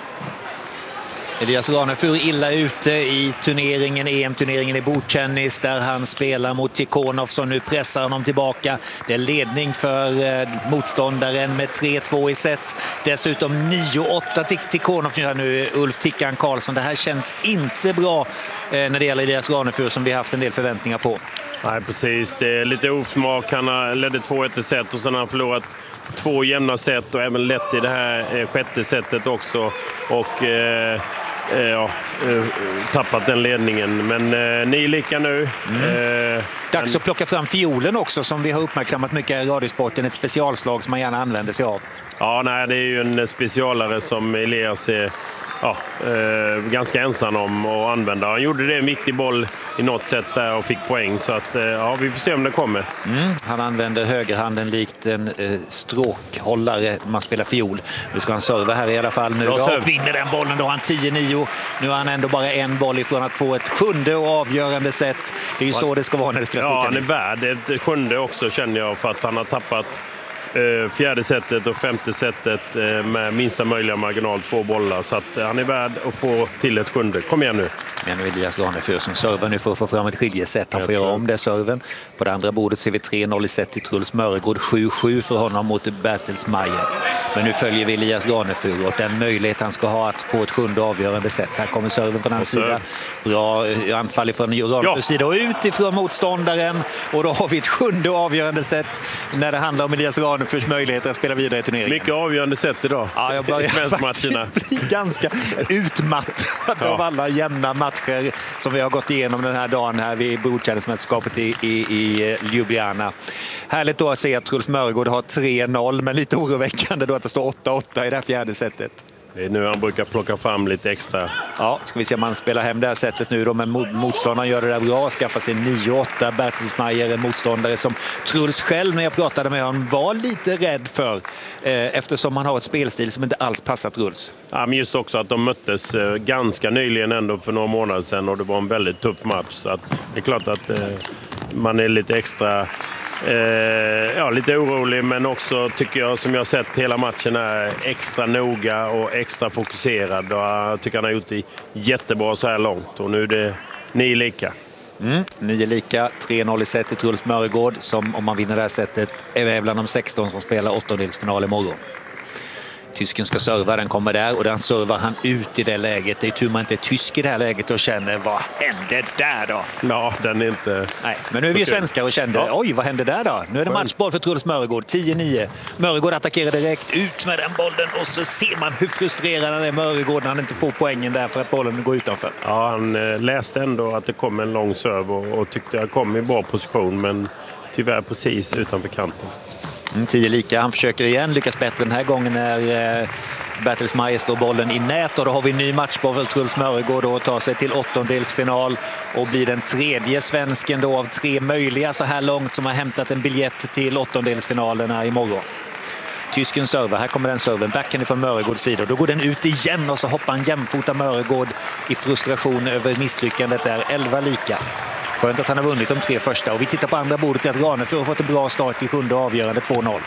K: Elias Ranefur illa ute i turneringen, E M-turneringen i bordtennis där han spelar mot Tikhonov som nu pressar honom tillbaka. Det är ledning för eh, motståndaren med tre två i set. Dessutom nio åtta till Tikhonov nu, Ulf Tickan Karlsson. Det här känns inte bra eh, när det gäller Elias Ranefur som vi har haft en del förväntningar på.
L: Nej, precis. Det är lite ofsmak. Han ledde två ett i set och sen har han förlorat två jämna set och även lätt i det här eh, sjätte setet också. Och eh, ja, tappat den ledningen, men eh, ni är lika nu.
K: Mm. Eh, Dags
L: men...
K: att plocka fram fiolen också som vi har uppmärksammat mycket i radiosporten, ett specialslag som man gärna använder sig av.
L: Ja, nej, det är ju en specialare som Elias är ja, eh, ganska ensam om att använda. Han gjorde det en viktig boll i något sätt där och fick poäng, så att, eh, ja, vi får se om det kommer.
K: Mm, han använder högerhanden likt en eh, stråkhållare man spelar fiol. Nu ska han serva här i alla fall nu då, och vinner den bollen. Då har han tio nio. Nu har han ändå bara en boll ifrån att få ett sjunde och avgörande set. Det är ju så det ska vara när det spelas.
L: Ja, han är värd ett sjunde också, känner jag, för att han har tappat fjärde setet och femte setet med minsta möjliga marginal, två bollar, så att han är värd att få till ett sjunde. Kom igen nu.
K: Men Elias Ranefur som servar nu för att få fram ett skiljeset. Han får göra om det serven. På det andra bordet ser vi tre noll i set till Truls Mörgård, sju sju för honom mot Bertelsmeier. Men nu följer vi Elias Ranefur och den möjlighet han ska ha att få ett sjunde avgörande set. Här kommer serven från hans sida. Bra anfall från Ranefurs ja. sida och utifrån motståndaren. Och då har vi ett sjunde avgörande set när det handlar om Elias Ranefurs möjligheter att spela vidare i turneringen.
L: Mycket avgörande set idag.
K: Ja, jag börjar faktiskt bli ganska utmattad ja. av alla jämna matcher som vi har gått igenom den här dagen här vid bordtennismästerskapet i, i, i Ljubljana. Härligt då att se att Truls Mörgård har tre noll, men lite oroväckande då att det står åtta åtta i det här fjärde setet.
L: Det är nu han brukar plocka fram lite extra.
K: Ja, ska vi se om man spelar hem det här sättet nu då, men motståndaren gör det där bra, skaffar sig nio åtta. Bertelsmeier, en motståndare som Truls själv när jag pratade med honom var lite rädd för eh, eftersom han har ett spelstil som inte alls passar Truls.
L: Ja, men just också att de möttes eh, ganska nyligen ändå för några månader sedan och det var en väldigt tuff match. Så att det är klart att eh, man är lite extra Eh, ja, lite orolig, men också tycker jag, som jag har sett hela matchen, är extra noga och extra fokuserad. Och jag tycker han har gjort det jättebra så här långt och nu är det nio lika.
K: Mm, nio lika, tre noll i set till Truls Mörgård som om man vinner det här sättet är med bland de sexton som spelar åttondelsfinal imorgon. Tysken ska serva, den kommer där och den servar han ut i det läget. Det är tur man inte är tysk i det här läget och känner, vad hände där då?
L: Ja, den är inte...
K: Nej, men nu är vi ju svenskar och kände, ja. Oj, vad hände där då? Nu är det matchboll för Truls Mörgård, tio nio. Mörgård attackerar direkt, ut med den bollen och så ser man hur frustrerad han är Mörgård när han inte får poängen där för att bollen går utanför.
L: Ja, han eh, läste ändå att det kom en lång serve och, och tyckte jag kom i bra position, men tyvärr precis utanför kanten.
K: Mm, tio lika, han försöker igen, lyckas bättre den här gången när eh, Bertelsmeier slår bollen i nät och då har vi en ny matchboll för Truls Mörgård och tar sig till åttondelsfinal och blir den tredje svensken då av tre möjliga så här långt som har hämtat en biljett till åttondelsfinalerna imorgon. Tysken server, här kommer den serven, backen ifrån Mörgårds sida och då går den ut igen och så hoppar han jämfota Mörgård i frustration över misslyckandet där, elva lika. Skönt att han har vunnit de tre första och vi tittar på andra bordet så att Ranefur har fått en bra start i sjunde avgörande två noll.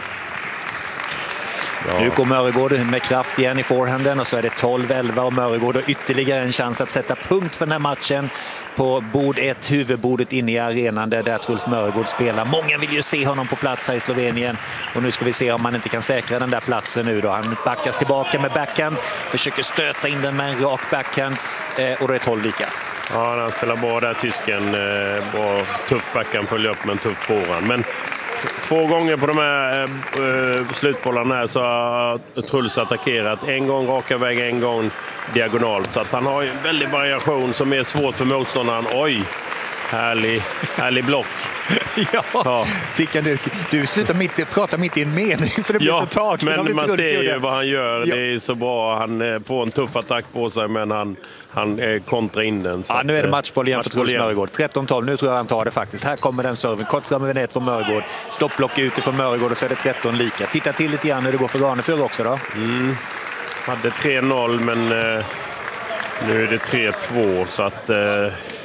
K: Ja. Nu går Mörgård med kraft igen i forehanden och så är det tolv elva och Mörgård har ytterligare en chans att sätta punkt för den här matchen på bord ett, huvudbordet inne i arenan där Truls Mörgård spelar. Många vill ju se honom på plats här i Slovenien och nu ska vi se om man inte kan säkra den där platsen nu då. Han backas tillbaka med backhand, försöker stöta in den med en rak backhand och då är tolv lika.
L: Ja, han spelar bra där, tysken. Bra, tuff backhand, följer upp med en tuff forehand. Men två gånger på de här äh, slutbollarna här så har Truls attackerat. En gång raka väg, en gång diagonalt. Så att han har en väldig variation som är svårt för motståndaren. Oj, härlig, härlig block.
K: Ja, ja. Tickan, du, du slutar mitt, prata mitt i en mening för det blir
L: ja,
K: så taget.
L: Men man ser ju vad han gör. Ja. Det är så bra. Han får en tuff attack på sig men han, han kontrar in den.
K: Ja, nu är det matchboll igen för Truls Mörgård. tretton tolv, nu tror jag han tar det faktiskt. Här kommer den serven, kort fram över nät från Mörgård. Stoppblock utifrån Mörgård och så är det tretton lika. Titta till lite grann hur det går för Ranefur också då.
L: Mm. Hade tre noll men eh, nu är det tre två så att eh,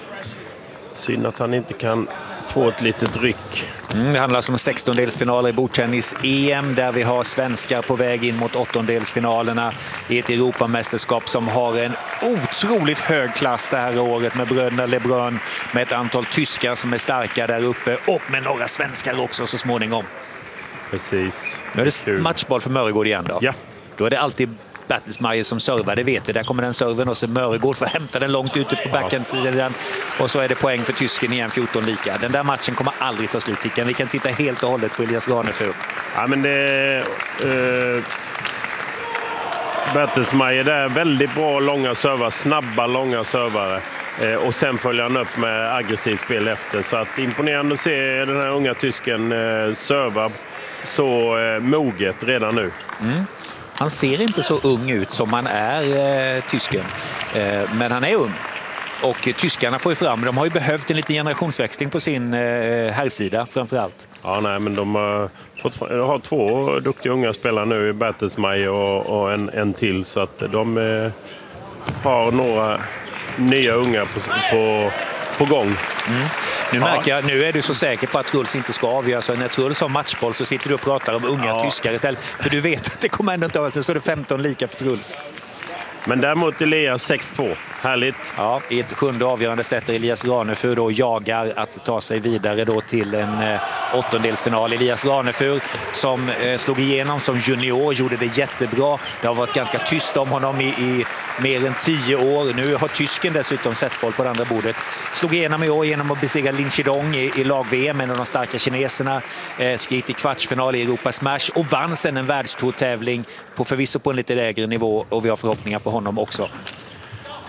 L: synd att han inte kan få ett litet ryck.
K: Mm, det handlar om sextondelsfinaler i bordtennis-E M där vi har svenskar på väg in mot åttondelsfinalerna i ett Europamästerskap som har en otroligt hög klass det här året med bröderna Lebrun, med ett antal tyskar som är starka där uppe och med några svenskar också så småningom.
L: Precis.
K: Nu är det matchboll för Mörgård igen då.
L: Ja.
K: Då är det alltid Bertelsmeier som servar, det vet vi. Där kommer den serven och så Mörgård får hämta den långt ute på backhandsidan och så är det poäng för tysken igen, fjorton lika. Den där matchen kommer aldrig ta slut. Vi kan titta helt och hållet på Elias Ranefur.
L: Ja, men det är uh, Bertelsmeier där, väldigt bra långa servar, snabba långa servare. Uh, och sen följer han upp med aggressivt spel efter. Så att imponerande att se den här unga tysken uh, serva så uh, moget redan nu.
K: Mm. Han ser inte så ung ut som han är, eh, tysken. Eh, men han är ung. Och eh, tyskarna får ju fram, de har ju behövt en liten generationsväxling på sin eh, herrsida framförallt.
L: Ja, nej, men de har, fått, de har två duktiga unga spelare nu i Bertelsmeier och, och en, en till. Så att de eh, har några nya unga på, på, på gång.
K: Mm. Nu märker jag, nu är du så säker på att Truls inte ska avgöra, så när Truls har matchboll så sitter du och pratar om unga ja. tyskar istället. För du vet att det kommer ändå inte av att nu står det femton lika för Truls.
L: Men däremot Elias sex två. Härligt.
K: Ja, i ett sjunde avgörande sätter Elias Ranefur då jagar att ta sig vidare då till en eh, åttondelsfinal. Elias Ranefur som eh, slog igenom som junior, gjorde det jättebra. Det har varit ganska tyst om honom i, i mer än tio år. Nu har tysken dessutom sett boll på det andra bordet. Slog igenom i år genom att besegra Lin Chidong i, i lag-V M, en av de starka kineserna. Eh, skrit i kvartsfinal i Europa Smash och vann sen en världstourtävling på förvisso på en lite lägre nivå och vi har förhoppningar på honom också.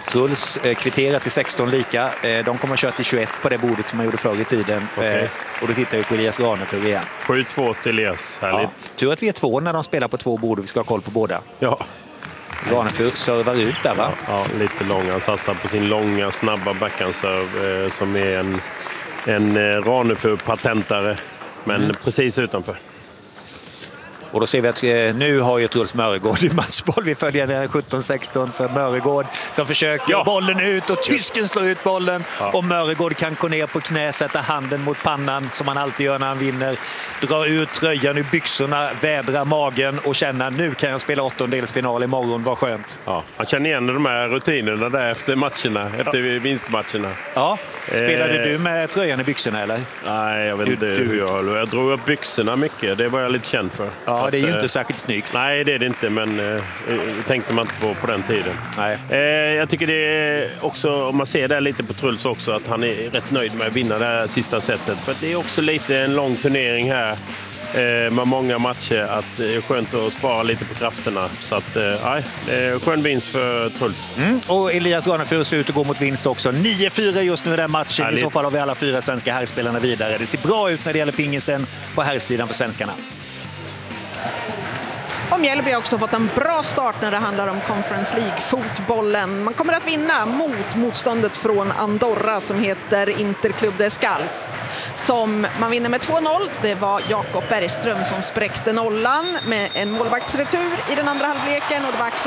K: Truls eh, kvitterar till sexton lika. Eh, de kommer att köra till tjugoett på det bordet som man gjorde förr i tiden.
L: Okay.
K: Eh, och då tittar vi på Elias Ranefur igen.
L: sju två till Elias, härligt.
K: Ja. Tur att vi är två när de spelar på två bord och vi ska ha koll på båda.
L: Ja.
K: Ranefur servar ut där, va?
L: Ja, ja, lite lång. Han satsar på sin långa, snabba backhandserv eh, som är en, en eh, Ranefur-patentare. Men mm. precis utanför.
K: Och då ser vi att eh, nu har ju Truls Mörregård i matchboll. Vi följer den sjutton sexton för Mörregård som försöker ja. bollen ut och tysken slår ut bollen. Ja. Och Mörregård kan gå ner på knä, sätta handen mot pannan som han alltid gör när han vinner. Dra ut tröjan ur byxorna, vädra magen och känna nu kan jag spela åttondelsfinal imorgon, vad skönt.
L: Ja. Han känner igen de här rutinerna där efter matcherna, efter ja. vinstmatcherna.
K: Ja. Spelade
L: eh.
K: du med tröjan i byxorna eller?
L: Nej, jag vet inte du, hur jag höll. Jag drog upp byxorna mycket, det var jag lite känd för.
K: Ja,
L: att,
K: det är ju
L: eh,
K: inte särskilt snyggt.
L: Nej, det är det inte, men eh, tänkte man inte på på den tiden.
K: Nej.
L: Eh, jag tycker det är också, om man ser det lite på Truls också, att han är rätt nöjd med att vinna det här sista setet. För det är också lite en lång turnering här eh, med många matcher, att det är skönt att spara lite på krafterna. Så att, nej, eh, skön vinst för Truls.
K: Mm. Och Elias Ranefur ser ut att gå mot vinst också. nio fyra just nu i den matchen. Härligt. I så fall har vi alla fyra svenska herrspelarna vidare. Det ser bra ut när det gäller pingisen på herrsidan för svenskarna.
H: Och Mjällby har också fått en bra start när det handlar om Conference League-fotbollen. Man kommer att vinna mot motståndet från Andorra som heter Interclub de Scalst. Som man vinner med två noll. Det var Jakob Bergström som spräckte nollan med en målvaktsretur i den andra halvleken. Och det var